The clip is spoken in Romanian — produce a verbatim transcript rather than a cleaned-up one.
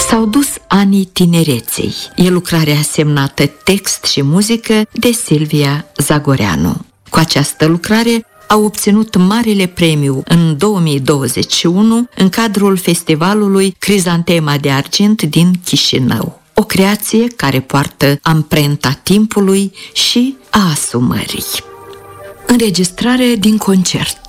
S-au dus anii tinereței. E lucrarea semnată text și muzică de Silvia Zagoreanu. Cu această lucrare a obținut marele premiu în două mii douăzeci și unu în cadrul festivalului Crizantema de Argint din Chișinău. O creație care poartă amprenta timpului și a asumării. Înregistrare din concert.